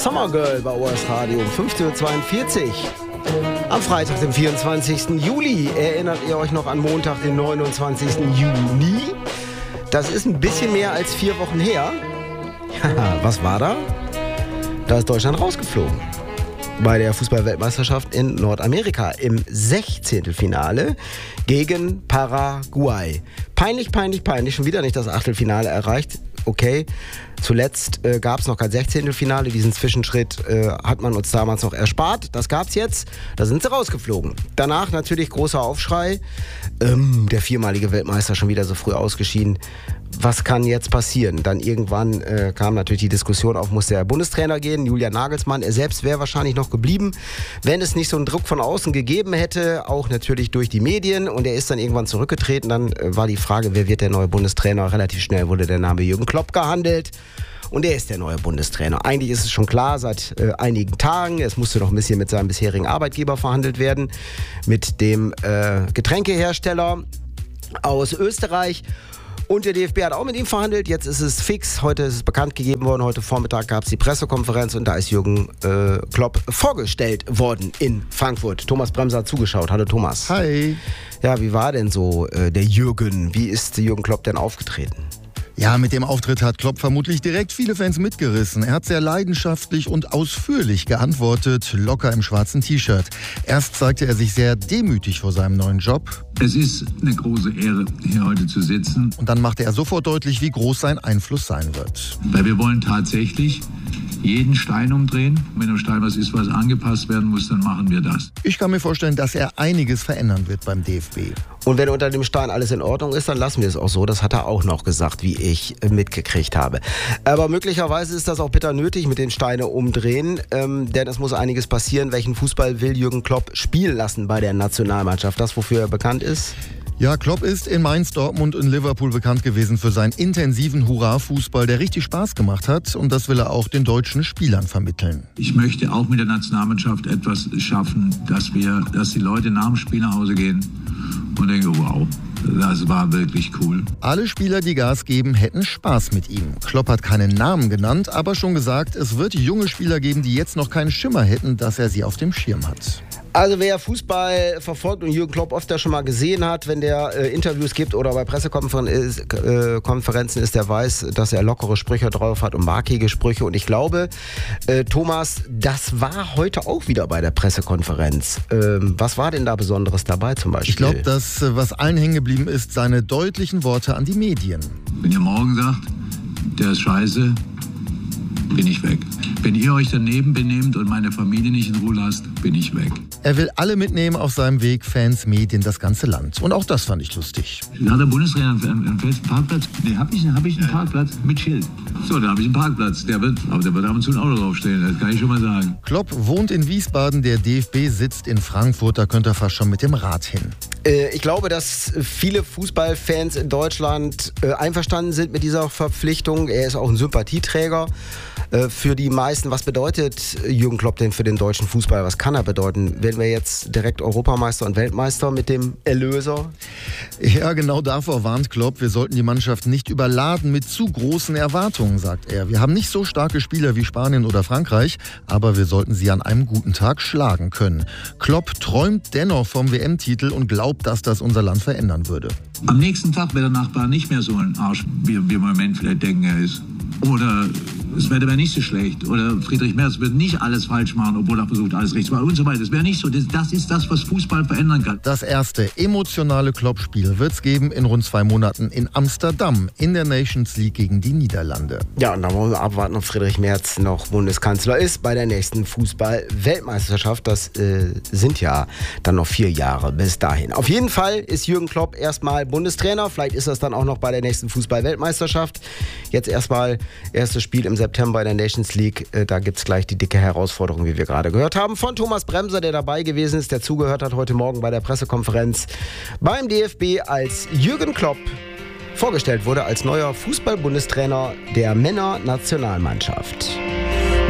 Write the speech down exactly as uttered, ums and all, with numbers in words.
Summer Girl bei O R S Radio um fünfzehn Uhr zweiundvierzig. Am Freitag, dem vierundzwanzigsten Juli. Erinnert ihr euch noch an Montag, den neunundzwanzigsten Juni? Das ist ein bisschen mehr als vier Wochen her. Was war da? Da ist Deutschland rausgeflogen. Bei der Fußball-Weltmeisterschaft in Nordamerika im Sechzehntelfinale gegen Paraguay. Peinlich, peinlich, peinlich. Schon wieder nicht das Achtelfinale erreicht. Okay, zuletzt äh, gab es noch kein Sechzehntelfinale. Diesen Zwischenschritt äh, hat man uns damals noch erspart. Das gab's jetzt. Da sind sie rausgeflogen. Danach natürlich großer Aufschrei. Ähm, der viermalige Weltmeister schon wieder so früh ausgeschieden. Was kann jetzt passieren? Dann irgendwann äh, kam natürlich die Diskussion auf, muss der Bundestrainer gehen, Julian Nagelsmann. Er selbst wäre wahrscheinlich noch geblieben, wenn es nicht so einen Druck von außen gegeben hätte, auch natürlich durch die Medien. Und er ist dann irgendwann zurückgetreten. Dann äh, war die Frage, wer wird der neue Bundestrainer? Relativ schnell wurde der Name Jürgen Klopp gehandelt. Und er ist der neue Bundestrainer. Eigentlich ist es schon klar seit äh, einigen Tagen. Es musste noch ein bisschen mit seinem bisherigen Arbeitgeber verhandelt werden, mit dem äh, Getränkehersteller aus Österreich. Und der D F B hat auch mit ihm verhandelt. Jetzt ist es fix. Heute ist es bekannt gegeben worden. Heute Vormittag gab es die Pressekonferenz und da ist Jürgen äh, Klopp vorgestellt worden in Frankfurt. Thomas Bremser hat zugeschaut. Hallo Thomas. Hi. Ja, wie war denn so äh, der Jürgen? Wie ist Jürgen Klopp denn aufgetreten? Ja, mit dem Auftritt hat Klopp vermutlich direkt viele Fans mitgerissen. Er hat sehr leidenschaftlich und ausführlich geantwortet, locker im schwarzen T-Shirt. Erst zeigte er sich sehr demütig vor seinem neuen Job. Es ist eine große Ehre, hier heute zu sitzen. Und dann machte er sofort deutlich, wie groß sein Einfluss sein wird. Weil wir wollen tatsächlich jeden Stein umdrehen. Wenn am Stein was ist, was angepasst werden muss, dann machen wir das. Ich kann mir vorstellen, dass er einiges verändern wird beim D F B. Und wenn unter dem Stein alles in Ordnung ist, dann lassen wir es auch so. Das hat er auch noch gesagt, wie ich mitgekriegt habe. Aber möglicherweise ist das auch bitter nötig mit den Steine umdrehen, ähm, denn es muss einiges passieren. Welchen Fußball will Jürgen Klopp spielen lassen bei der Nationalmannschaft? Das, wofür er bekannt ist? Ja, Klopp ist in Mainz, Dortmund und Liverpool bekannt gewesen für seinen intensiven Hurra-Fußball, der richtig Spaß gemacht hat. Und das will er auch den deutschen Spielern vermitteln. Ich möchte auch mit der Nationalmannschaft etwas schaffen, dass wir, dass die Leute nach dem Spiel nach Hause gehen und denken, wow, das war wirklich cool. Alle Spieler, die Gas geben, hätten Spaß mit ihm. Klopp hat keinen Namen genannt, aber schon gesagt, es wird junge Spieler geben, die jetzt noch keinen Schimmer hätten, dass er sie auf dem Schirm hat. Also wer Fußball verfolgt und Jürgen Klopp oft ja schon mal gesehen hat, wenn der äh, Interviews gibt oder bei Pressekonferenzen ist, der weiß, dass er lockere Sprüche drauf hat und markige Sprüche. Und ich glaube, äh, Thomas, das war heute auch wieder bei der Pressekonferenz. Ähm, was war denn da Besonderes dabei zum Beispiel? Ich glaube, das, was allen hängen geblieben ist, seine deutlichen Worte an die Medien. Wenn ihr morgen sagt, der ist scheiße, bin ich weg. Wenn ihr euch daneben benehmt und meine Familie nicht in Ruhe lasst, bin ich weg. Er will alle mitnehmen auf seinem Weg, Fans, Medien, das ganze Land. Und auch das fand ich lustig. Da hat der Bundestrainer einen festen Parkplatz. Nee, hab ich, hab ich einen Parkplatz mit Schild. So, da habe ich einen Parkplatz. Der wird, aber der wird ab und zu ein Auto draufstehen, das kann ich schon mal sagen. Klopp wohnt in Wiesbaden, der D F B sitzt in Frankfurt, da könnte er fast schon mit dem Rad hin. Äh, ich glaube, dass viele Fußballfans in Deutschland äh, einverstanden sind mit dieser Verpflichtung. Er ist auch ein Sympathieträger äh, für die meisten. Was bedeutet Jürgen Klopp denn für den deutschen Fußball? Was kann er bedeuten? Werden wir jetzt direkt Europameister und Weltmeister mit dem Erlöser? Ja, genau davor warnt Klopp. Wir sollten die Mannschaft nicht überladen mit zu großen Erwartungen, sagt er. Wir haben nicht so starke Spieler wie Spanien oder Frankreich, aber wir sollten sie an einem guten Tag schlagen können. Klopp träumt dennoch vom W M-Titel und glaubt, dass das unser Land verändern würde. Am nächsten Tag wäre der Nachbar nicht mehr so ein Arsch, wie wir im Moment vielleicht denken, er ist. Oder das Wetter wäre nicht so schlecht. Oder Friedrich Merz wird nicht alles falsch machen, obwohl er versucht, alles richtig zu machen und so weiter. Das wäre nicht so. Das, das ist das, was Fußball verändern kann. Das erste emotionale Klopp-Spiel wird es geben in rund zwei Monaten in Amsterdam in der Nations League gegen die Niederlande. Ja, und dann wollen wir abwarten, ob Friedrich Merz noch Bundeskanzler ist bei der nächsten Fußball-Weltmeisterschaft. Das äh, sind ja dann noch vier Jahre bis dahin. Auf jeden Fall ist Jürgen Klopp erstmal Bundestrainer. Vielleicht ist das dann auch noch bei der nächsten Fußball-Weltmeisterschaft. Jetzt erstmal erstes Spiel im September in der Nations League. Da gibt es gleich die dicke Herausforderung, wie wir gerade gehört haben, von Thomas Bremser, der dabei gewesen ist, der zugehört hat heute Morgen bei der Pressekonferenz beim D F B, als Jürgen Klopp vorgestellt wurde als neuer Fußball-Bundestrainer der Männer-Nationalmannschaft.